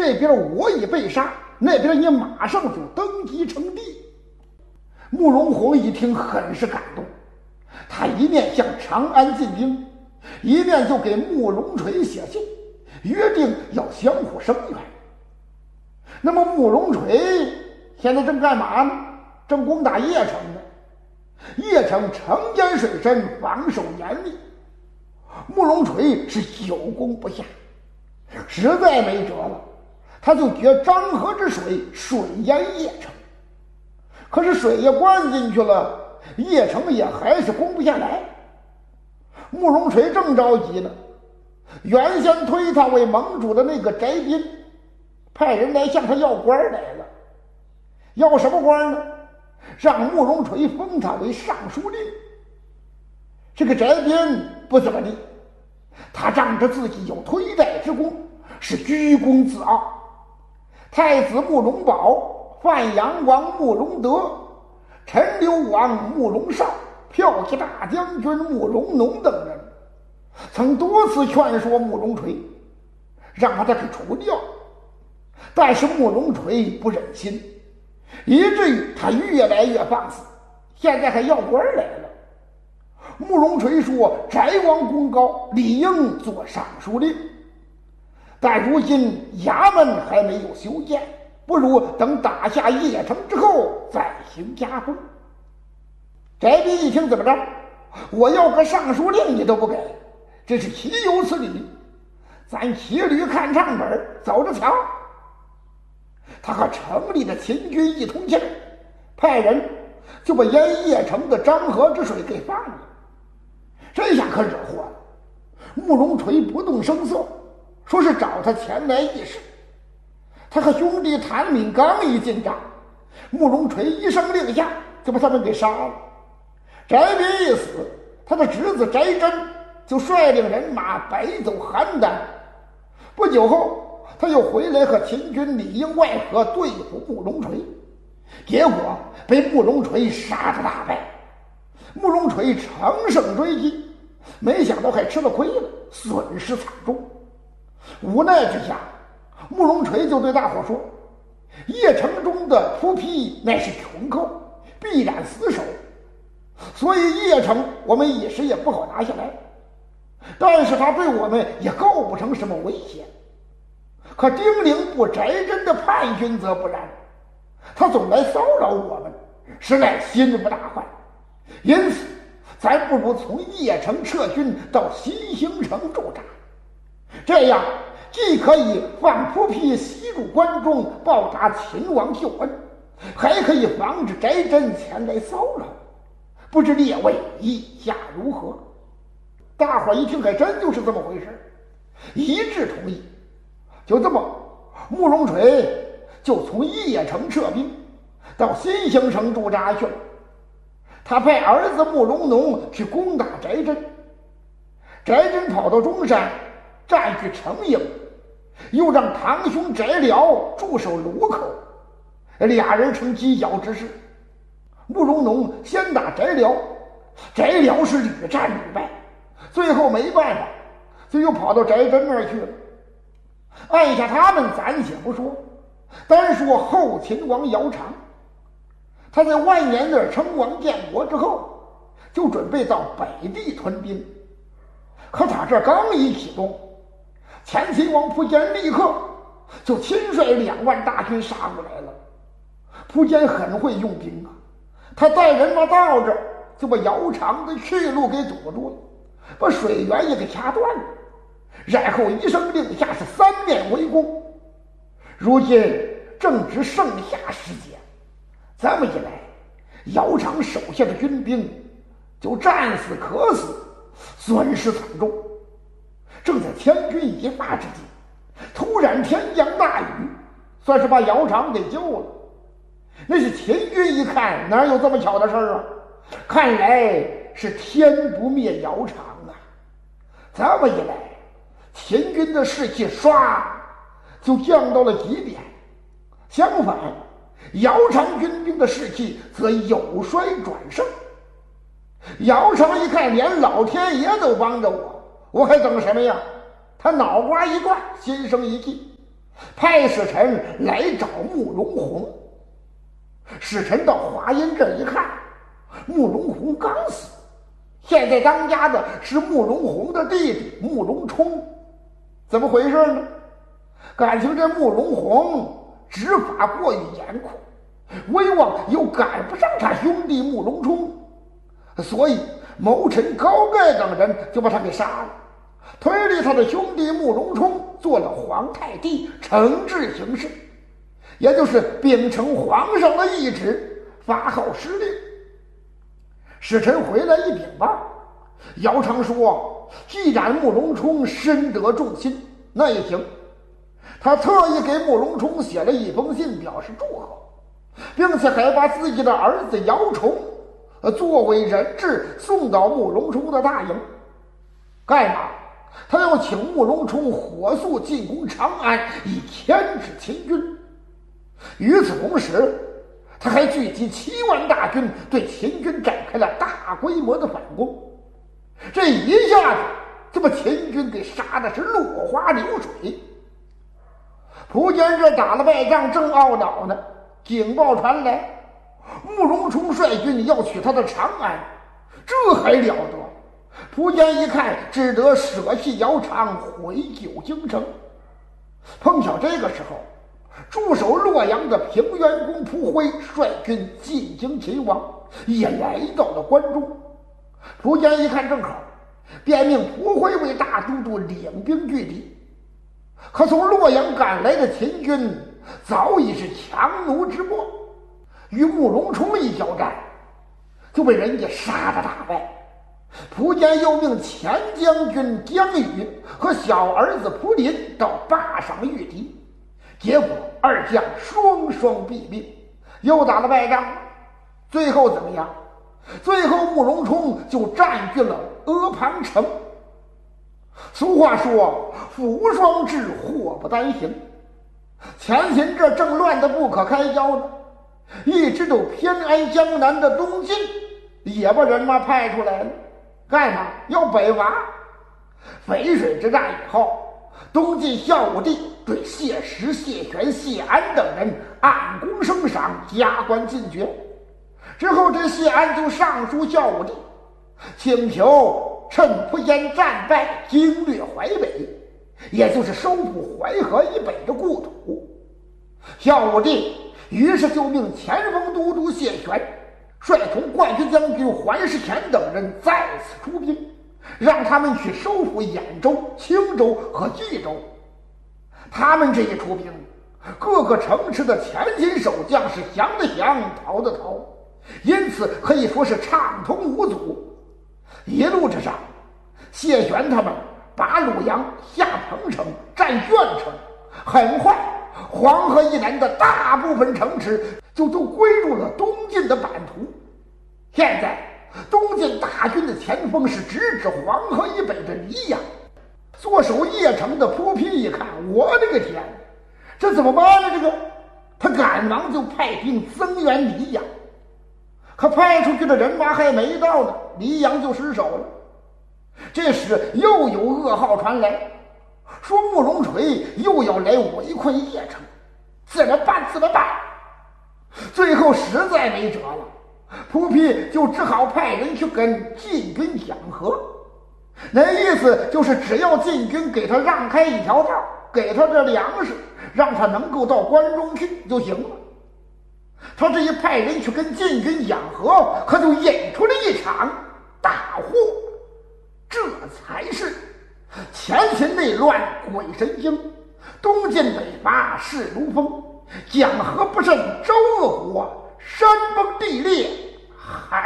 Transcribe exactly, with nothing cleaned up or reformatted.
这边我已被杀，那边你马上就登基称帝。慕容宏一听很是感动，他一面向长安进兵，一面就给慕容垂写信，约定要相互声援。那么慕容垂现在正干嘛呢？正攻打邺城呢。邺城城坚水深，防守严密，慕容垂是久攻不下，实在没辙了，他就决漳河之水水淹邺城。可是水也灌进去了，邺城也还是攻不下来。慕容垂正着急呢，原先推他为盟主的那个翟斌派人来向他要官来了。要什么官呢？让慕容垂封他为尚书令。这个翟斌不怎么地，他仗着自己有推代之功，是居功自傲。太子慕容宝、范阳王慕容德、陈留王慕容绍、骠骑大将军慕容农等人，曾多次劝说慕容垂，让他给除掉，但是慕容垂不忍心，以至于他越来越放肆，现在还要官来了。慕容垂说：“翟王功高，理应做尚书令，但如今衙门还没有修建，不如等打下邺城之后再行加封。”翟斌一听，怎么着？我要个尚书令你都不给，这是岂有此理！咱骑驴看唱本，走着瞧。他和城里的秦军一通气儿，派人就把淹邺城的漳河之水给放了。这下可惹祸了。慕容垂不动声色，说是找他前来议事。他和兄弟谭敏刚一进帐，慕容垂一声令下，就把他们给杀了。翟斌一死，他的侄子翟真就率领人马北走邯郸。不久后，他又回来和秦军里应外合对付慕容垂，结果被慕容垂杀得大败。慕容垂乘胜追击，没想到还吃了亏了，损失惨重。无奈之下，慕容垂就对大伙说：“邺城中的仆婢乃是穷寇，必然死守，所以邺城我们一时也不好拿下来。但是他对我们也构不成什么威胁。可丁零部翟真的叛军则不然，他总来骚扰我们，实在心不大快。因此，咱不如从邺城撤军到西兴城驻扎，这样既可以放仆婢西入关中报答秦王秀恩，还可以防止翟真前来骚扰。不知列位意下如何？”大伙一听，还真就是这么回事，一致同意。就这么，慕容垂就从邺城撤兵，到新兴城驻扎去了。他派儿子慕容农去攻打翟真，翟真跑到中山，占据城营，又让堂兄翟辽驻守卢口，俩人成犄角之势。慕容农先打翟辽，翟辽是屡战屡败，最后没办法，就又跑到翟真那儿去了。按下他们暂且不说，单说后秦王姚苌，他在万年那儿称王建国之后，就准备到北地屯兵。可他这刚一启动，前秦王苻坚立刻就亲率两万大军杀过来了。苻坚很会用兵啊，他带人马到这儿，就把姚苌的去路给堵住了，把水源也给掐断了，然后一声令下，是三面围攻。如今正值盛夏时节，这么一来，姚苌手下的军兵就战死渴死，损失惨重。正在千钧一发之际，突然天降大雨，算是把姚苌给救了。那是秦军一看，哪有这么巧的事儿啊？看来是天不灭姚苌啊！这么一来，秦军的士气唰就降到了极点。相反，姚苌军兵的士气则由衰转盛。姚苌一看，连老天爷都帮着我，我还等什么呀？他脑瓜一转，心生一计， 派使臣来找慕容宏。使臣到华阴这一看，慕容宏刚死，现在当家的是慕容宏的弟弟慕容冲，怎么回事呢？感情这慕容宏执法过于严酷，威望又赶不上他兄弟慕容冲，所以谋臣高盖等人就把他给杀了，推立他的兄弟慕容冲做了皇太帝，惩治行事，也就是秉承皇上的懿旨，发号施令。使臣回来一禀报，姚苌说，既然慕容冲深得众心，那也行。他特意给慕容冲写了一封信表示祝贺，并且还把自己的儿子姚崇作为人质送到慕容冲的大营。干嘛？他要请慕容冲火速进攻长安，以牵制秦军。与此同时，他还聚集七万大军，对秦军展开了大规模的反攻。这一下子就把秦军给杀的是落花流水。苻坚这打了败仗，正懊恼呢，警报传来，慕容冲率军要取他的长安，这还了得？苻坚一看，只得舍弃姚苌，回救京城。碰巧这个时候，驻守洛阳的平原公蒲辉率军进京秦王，也来到了关中。苻坚一看正好，便命蒲辉为大都督领兵拒敌。可从洛阳赶来的秦军早已是强弩之末，与慕容冲一交战，就被人家杀得大败。苻坚又命前将军姜羽和小儿子蒲林到坝上御敌，结果二将双双毙命，又打了败仗。最后怎么样？最后慕容冲就占据了阿房城。俗话说，福双至，祸不单行。前秦这正乱得不可开交呢，一直都偏安江南的东晋也把人马派出来了，干嘛？要北伐。淝水之战以后，东晋孝武帝对谢石、谢玄、谢安等人按功升赏，加官进爵。之后这谢安就上书孝武帝，请求趁苻坚战败，经略淮北，也就是收复淮河以北的故土。孝武帝于是就命前锋都督谢玄率同冠军将军桓世虔等人再次出兵，让他们去收复兖州、青州和冀州。他们这一出兵，各个城池的前秦守将是降的降，逃的逃，因此可以说是畅通无阻。一路之上，谢玄他们把鲁阳、下彭城、占鄄城，很快黄河以南的大部分城池就都归入了东晋的版图。现在东晋大军的前锋是直指黄河以北的黎阳。坐守邺城的蒲丕一看，我的个天，这怎么办呢？这个他赶忙就派兵增援黎阳，可派出去的人马还没到呢，黎阳就失守了。这时又有噩耗传来，说慕容垂又要来围困邺城，怎么办？怎么办？最后实在没辙了，蒲丕就只好派人去跟晋军讲和。那意思就是只要晋军给他让开一条道，给他这粮食，让他能够到关中去就行了。他这一派人去跟晋军讲和，可就引出了一场大祸。这才是前秦内乱鬼神惊，东晋北伐势如风，讲和不慎招恶火，山崩地裂海